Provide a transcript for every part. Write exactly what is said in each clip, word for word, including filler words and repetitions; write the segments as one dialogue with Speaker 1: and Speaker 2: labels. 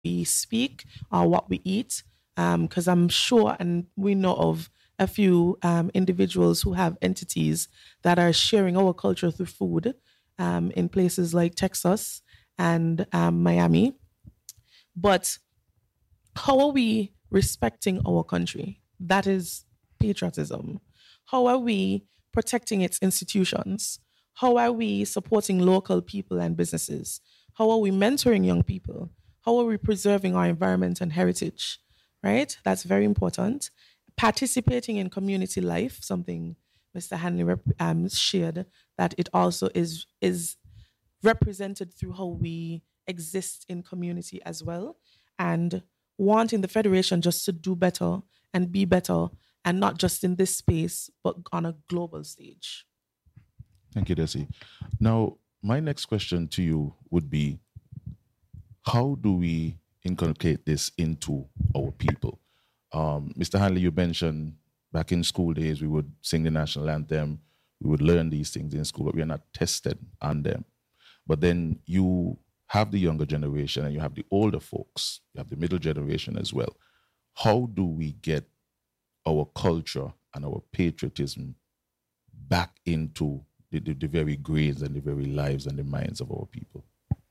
Speaker 1: we speak or what we eat. Because um, I'm sure, and we know of a few um, individuals who have entities that are sharing our culture through food um, in places like Texas and um, Miami. But how are we respecting our country? That is patriotism. How are we protecting its institutions? How are we supporting local people and businesses? How are we mentoring young people? How are we preserving our environment and heritage? Right? That's very important. Participating in community life, something Mister Hanley rep- um, shared, that it also is is represented through how we exist in community as well, and wanting the federation just to do better and be better, and not just in this space but on a global stage.
Speaker 2: Thank you, Desi. Now, my next question to you would be, how do we inculcate this into our people? Um, Mister Hanley, you mentioned back in school days we would sing the national anthem, we would learn these things in school, but we are not tested on them. But then you have the younger generation and you have the older folks, you have the middle generation as well. How do we get our culture and our patriotism back into the, the, the very grains and the very lives and the minds of our people?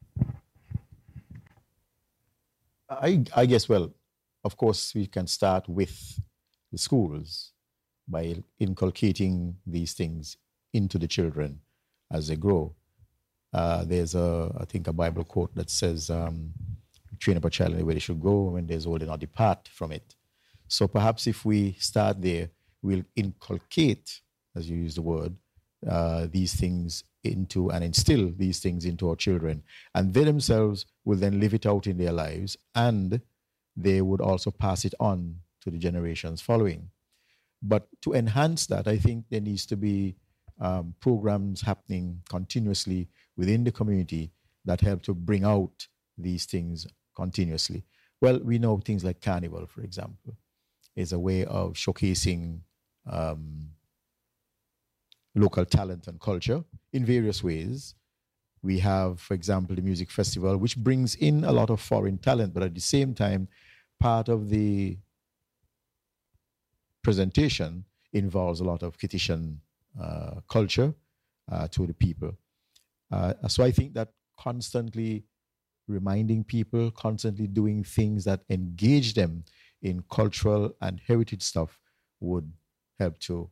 Speaker 3: I, I guess, well, of course, we can start with the schools by inculcating these things into the children as they grow. Uh, there's a, I think, a Bible quote that says, um, train up a child in the way they should go, when they're old, they not depart from it. So perhaps if we start there, we'll inculcate, as you use the word, uh, these things into and instill these things into our children. And they themselves will then live it out in their lives, and they would also pass it on to the generations following. But to enhance that, I think there needs to be um, programs happening continuously within the community that help to bring out these things continuously. Well, we know things like Carnival, for example, is a way of showcasing um, local talent and culture in various ways. We have, for example, the music festival, which brings in a lot of foreign talent, but at the same time, part of the presentation involves a lot of Kittitian uh, culture uh, to the people. Uh, so I think that constantly reminding people, constantly doing things that engage them in cultural and heritage stuff would help to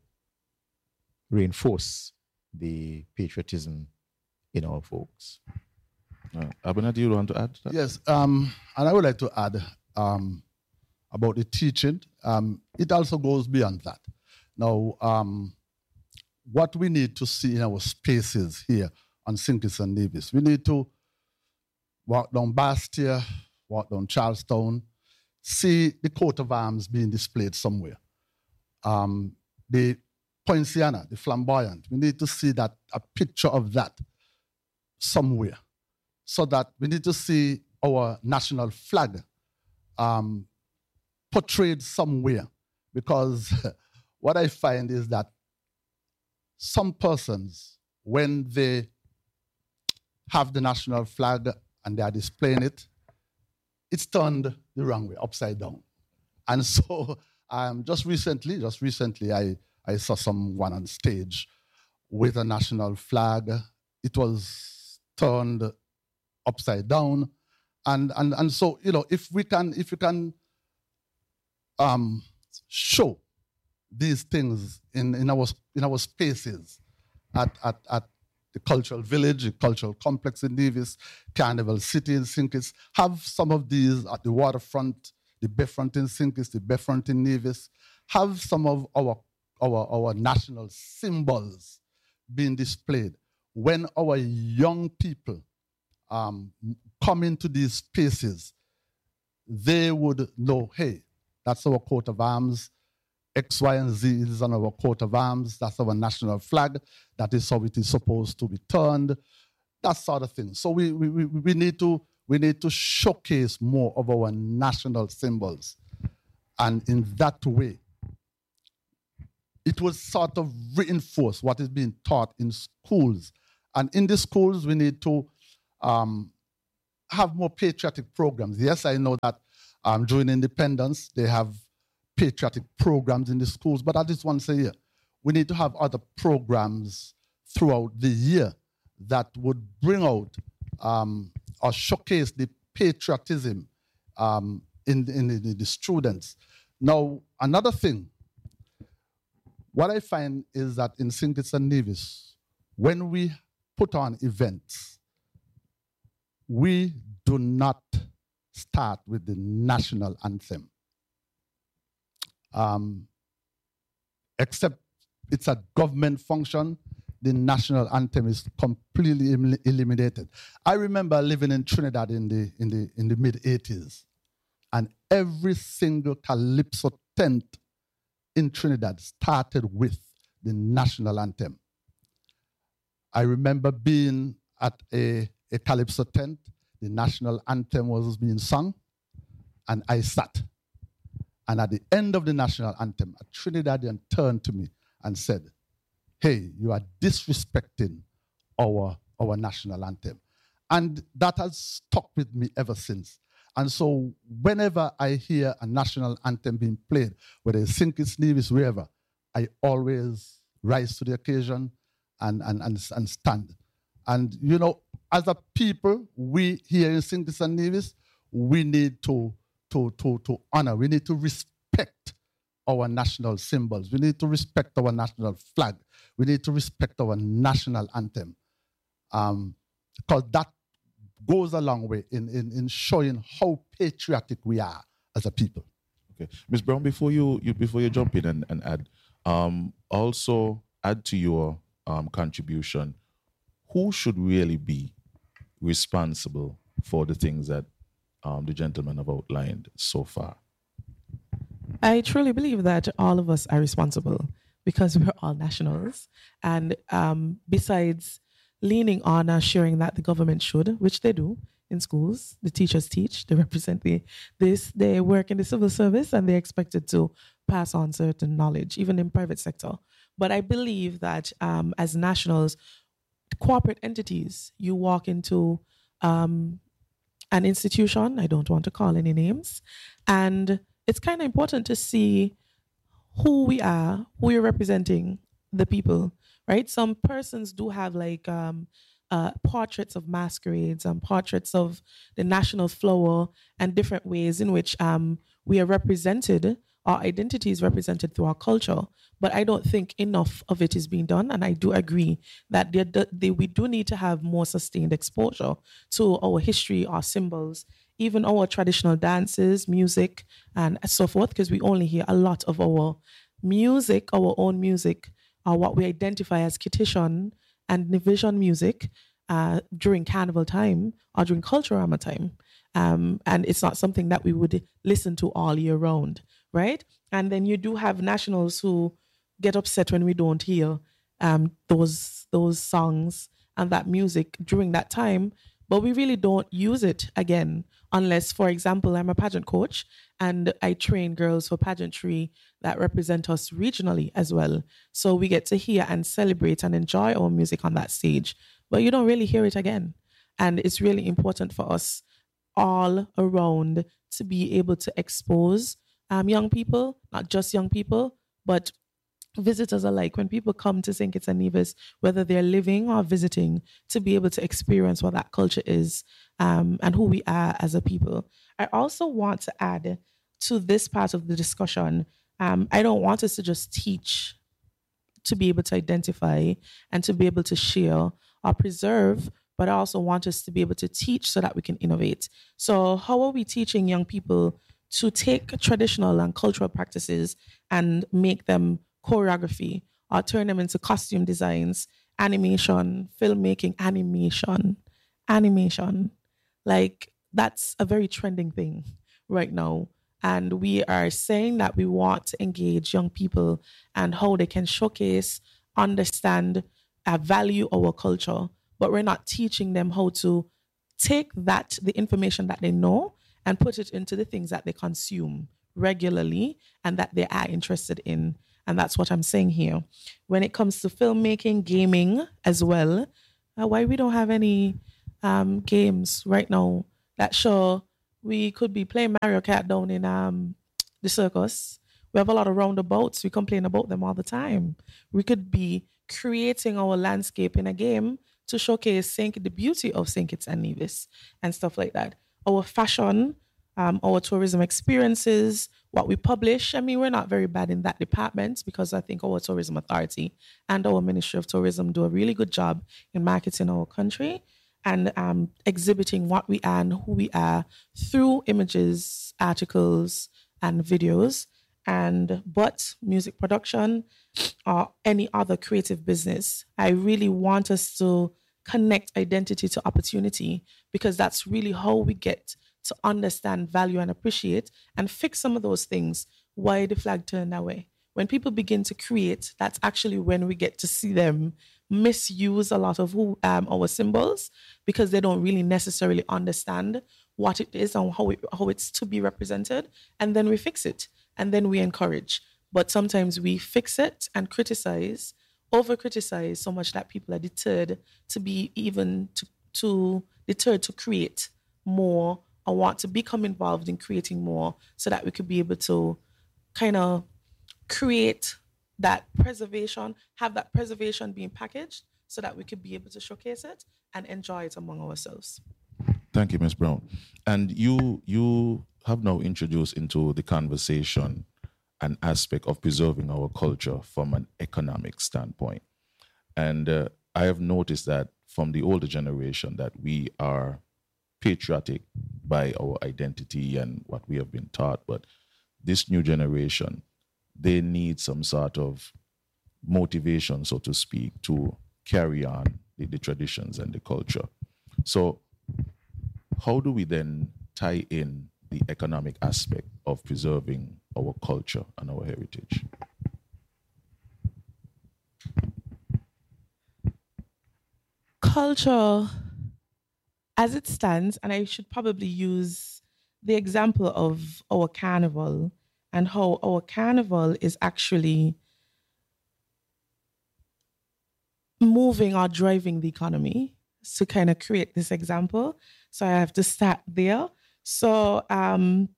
Speaker 3: reinforce the patriotism in our folks.
Speaker 2: Uh, Abena, do you want to add to that?
Speaker 4: Yes, um, and I would like to add um, about the teaching. Um, it also goes beyond that. Now, um, what we need to see in our spaces here on Saint Kitts and Nevis, we need to walk down Bastia, walk down Charlestown, see the coat of arms being displayed somewhere. Um, the Poinciana, the flamboyant, we need to see that, a picture of that somewhere, so that we need to see our national flag um, portrayed somewhere. Because what I find is that some persons, when they have the national flag and they are displaying it, it's turned the wrong way, upside down. And so um, just recently, just recently, I, I saw someone on stage with a national flag. It was turned upside down. And, and, and so, you know, if we can, if we can um, show these things in, in, our, in our spaces at, at, at the cultural village, the cultural complex in Nevis, Carnival City in Saint Kitts, have some of these at the waterfront, the Bayfront in Saint Kitts, the Bayfront in Nevis, have some of our, our, our national symbols being displayed. When our young people um, come into these spaces, they would know, hey, that's our coat of arms, X, Y, and Z is on our coat of arms, that's our national flag, that is how it is supposed to be turned, that sort of thing. So we, we, we, need to, we need to showcase more of our national symbols. And in that way, it will sort of reinforce what is being taught in schools. And in the schools, we need to um, have more patriotic programs. Yes, I know that um, during independence, they have patriotic programs in the schools, but at least once a year. We need to have other programs throughout the year that would bring out um, or showcase the patriotism um, in, in, in the students. Now, another thing, what I find is that in Saint Kitts and Nevis, when we put on events, we do not start with the national anthem. Um, except it's a government function, the national anthem is completely el- eliminated. I remember living in Trinidad in the in the in the mid eighties, and every single calypso tent in Trinidad started with the national anthem. I remember being at a, a calypso tent, the national anthem was being sung, and I sat. And at the end of the national anthem, a Trinidadian turned to me and said, "Hey, you are disrespecting our, our national anthem." And that has stuck with me ever since. And so whenever I hear a national anthem being played, whether it's Saint Kitts Nevis, wherever, I always rise to the occasion and, and, and, and stand. And, you know, as a people, we here in Saint Kitts and Nevis, we need to, to, to, to honor, we need to respect our national symbols. We need to respect our national flag. We need to respect our national anthem. Um, because that goes a long way in, in, in showing how patriotic we are as a people.
Speaker 2: Okay. Miz Brown, before you, you before you jump in and, and add, um, also add to your um, contribution, who should really be responsible for the things that um, the gentlemen have outlined so far?
Speaker 1: I truly believe that all of us are responsible because we're all nationals. And um, besides leaning on assuring that the government should, which they do in schools, the teachers teach, they represent the, this, they work in the civil service, and they're expected to pass on certain knowledge, even in private sector. But I believe that um, as nationals, corporate entities, you walk into um, an institution, I don't want to call any names, and it's kind of important to see who we are, who you're representing, the people, right? Some persons do have like um, uh, portraits of masquerades and portraits of the national flower and different ways in which um, we are represented, our identity is represented through our culture. But I don't think enough of it is being done. And I do agree that they, they, we do need to have more sustained exposure to our history, our symbols, even our traditional dances, music, and so forth, because we only hear a lot of our music, our own music, uh, what we identify as Kittitian and Nivision music uh, during carnival time or during Culturama time. Um, and it's not something that we would listen to all year round, right? And then you do have nationals who get upset when we don't hear um, those those songs and that music during that time, but we really don't use it again unless, for example, I'm a pageant coach and I train girls for pageantry that represent us regionally as well. So we get to hear and celebrate and enjoy our music on that stage, but you don't really hear it again. And it's really important for us all around to be able to expose um, young people, not just young people, but visitors alike, when people come to Saint Kitts and Nevis, whether they're living or visiting, to be able to experience what that culture is um, and who we are as a people. I also want to add to this part of the discussion, um, I don't want us to just teach to be able to identify and to be able to share or preserve, but I also want us to be able to teach so that we can innovate. So how are we teaching young people to take traditional and cultural practices and make them choreography or turn them into costume designs, animation, filmmaking, animation, animation. Like, that's a very trending thing right now. And we are saying that we want to engage young people and how they can showcase, understand, uh, value our culture, but we're not teaching them how to take that, the information that they know, and put it into the things that they consume regularly and that they are interested in. And that's what I'm saying here. When it comes to filmmaking, gaming as well, uh, why we don't have any um, games right now that show we could be playing Mario Kart down in um the circus. We have a lot of roundabouts. We complain about them all the time. We could be creating our landscape in a game to showcase Saint the beauty of Saint Kitts and Nevis and stuff like that. Our fashion, um, our tourism experiences, what we publish. I mean, we're not very bad in that department because I think our tourism authority and our Ministry of Tourism do a really good job in marketing our country and um, exhibiting what we are and who we are through images, articles, and videos. And but music production or any other creative business, I really want us to connect identity to opportunity because that's really how we get to understand, value, and appreciate and fix some of those things. Why the flag turned away? When people begin to create, that's actually when we get to see them misuse a lot of who um, our symbols because they don't really necessarily understand what it is and how it, how it's to be represented, and then we fix it. And then we encourage. But sometimes we fix it and criticize, over criticize so much that people are deterred to be even to, to deterred to create more or want to become involved in creating more so that we could be able to kind of create that preservation, have that preservation being packaged so that we could be able to showcase it and enjoy it among ourselves.
Speaker 2: Thank you, Miz Brown. And you you have now introduced into the conversation an aspect of preserving our culture from an economic standpoint. And uh, I have noticed that from the older generation that we are patriotic by our identity and what we have been taught, but this new generation, they need some sort of motivation, so to speak, to carry on the, the traditions and the culture. So how do we then tie in the economic aspect of preserving our culture and our heritage?
Speaker 1: Culture, as it stands, and I should probably use the example of our carnival and how our carnival is actually moving or driving the economy to kind of create this example. So I have to start there. So um,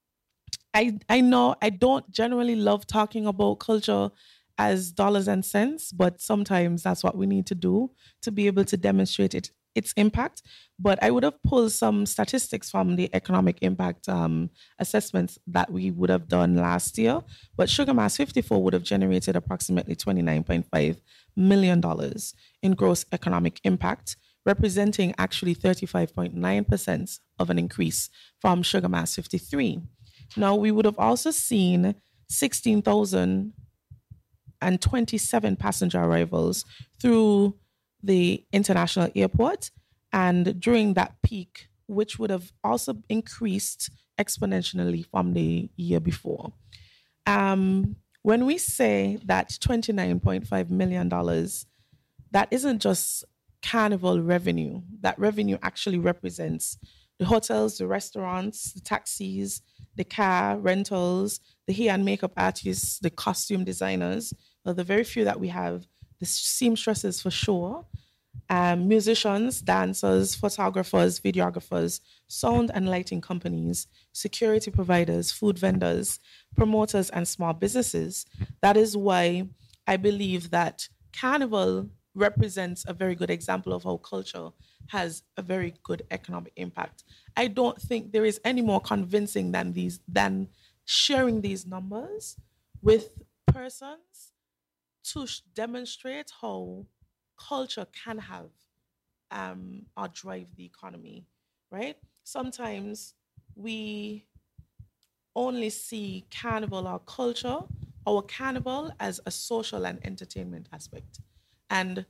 Speaker 1: I I know I don't generally love talking about culture as dollars and cents, but sometimes that's what we need to do to be able to demonstrate it its impact. But I would have pulled some statistics from the economic impact um, assessments that we would have done last year. But Sugar Mass fifty-four would have generated approximately twenty-nine point five million dollars in gross economic impact, representing actually thirty-five point nine percent of an increase from Sugar Mass fifty-three. Now, we would have also seen sixteen thousand twenty-seven passenger arrivals through the international airport, and during that peak, which would have also increased exponentially from the year before. Um, when we say that twenty-nine point five million dollars, that isn't just carnival revenue. That revenue actually represents the hotels, the restaurants, the taxis, the car rentals, the hair and makeup artists, the costume designers, well, the very few that we have, the seamstresses for sure, um, musicians, dancers, photographers, videographers, sound and lighting companies, security providers, food vendors, promoters, and small businesses. That is why I believe that Carnival represents a very good example of how culture has a very good economic impact. I don't think there is any more convincing than these than sharing these numbers with persons to sh- demonstrate how culture can have um, or drive the economy, right? Sometimes we only see carnival or culture, our carnival as a social and entertainment aspect. And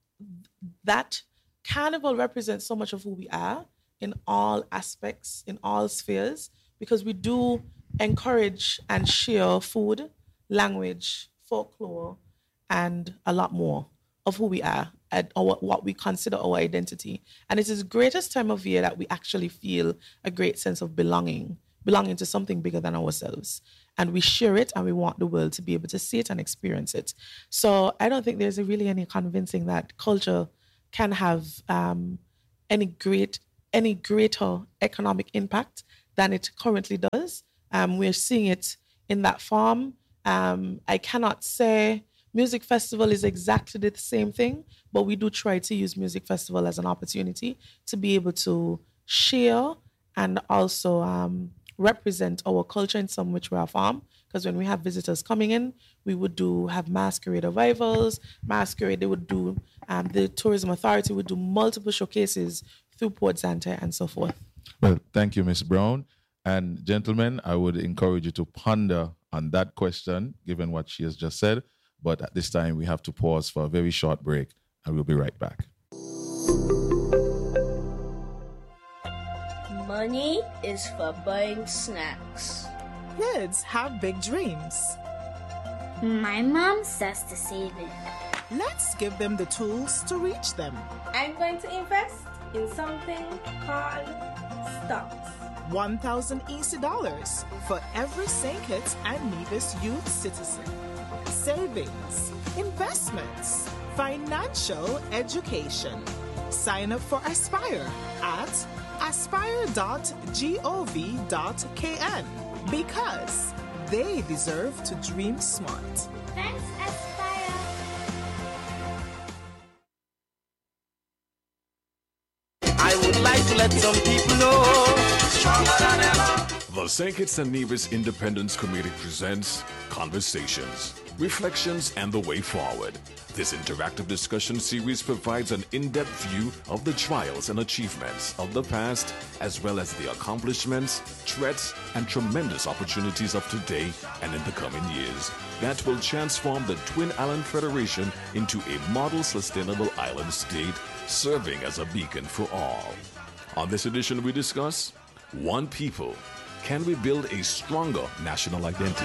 Speaker 1: that carnival represents so much of who we are in all aspects, in all spheres, because we do encourage and share food, language, folklore, and a lot more of who we are and our, what we consider our identity. And it is the greatest time of year that we actually feel a great sense of belonging, belonging to something bigger than ourselves. And we share it and we want the world to be able to see it and experience it. So I don't think there's really any convincing that culture can have um, any great any greater economic impact than it currently does. Um, we're seeing it in that farm. Um, I cannot say music festival is exactly the same thing, but we do try to use music festival as an opportunity to be able to share and also um, represent our culture in some which way our farm. Because when we have visitors coming in, we would do have masquerade arrivals, masquerade, they would do, um, the tourism authority would do multiple showcases through Port Zante and so forth.
Speaker 2: Well, thank you, Miz Brown. And gentlemen, I would encourage you to ponder on that question, given what she has just said. But at this time, we have to pause for a very short break, and we'll be right back.
Speaker 5: Money is for buying snacks.
Speaker 6: Kids have big dreams.
Speaker 7: My mom says to save it.
Speaker 6: Let's give them the tools to reach them.
Speaker 5: I'm going to invest in something called stocks.
Speaker 6: one thousand easy dollars for every Saint Kitts and Nevis youth citizen. Savings, investments, financial education. Sign up for Aspire at aspire dot gov dot k n because they deserve to dream smart.
Speaker 7: Thanks, Aspire.
Speaker 8: I would like to let some people know. Stronger than ever.
Speaker 9: The Saint Kitts and Nevis Independence Committee presents Conversations, Reflections, and the Way Forward. This interactive discussion series provides an in-depth view of the trials and achievements of the past, as well as the accomplishments, threats, and tremendous opportunities of today and in the coming years that will transform the Twin Island Federation into a model sustainable island state, serving as a beacon for all. On this edition, we discuss One People. Can we build a stronger national identity?